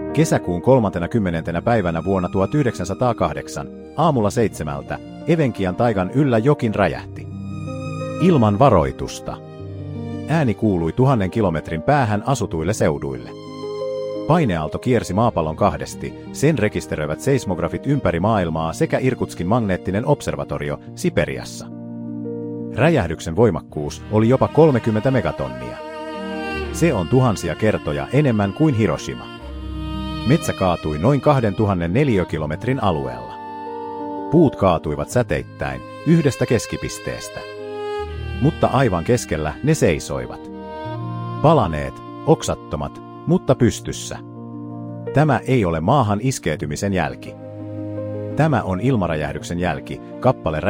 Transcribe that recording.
Kesäkuun 30. päivänä vuonna 1908, aamulla 7, Evenkian taigan yllä jokin räjähti. Ilman varoitusta. Ääni kuului 1000 kilometrin päähän asutuille seuduille. Paineaalto kiersi maapallon kahdesti, sen rekisteröivät seismografit ympäri maailmaa sekä Irkutskin magneettinen observatorio Siperiassa. Räjähdyksen voimakkuus oli jopa 30 megatonnia. Se on tuhansia kertoja enemmän kuin Hiroshima. Metsä kaatui noin 2000 neliökilometrin alueella. Puut kaatuivat säteittäin yhdestä keskipisteestä. Mutta aivan keskellä ne seisoivat. Palaneet, oksattomat, mutta pystyssä. Tämä ei ole maahan iskeytymisen jälki. Tämä on ilmaräjähdyksen jälki, kappale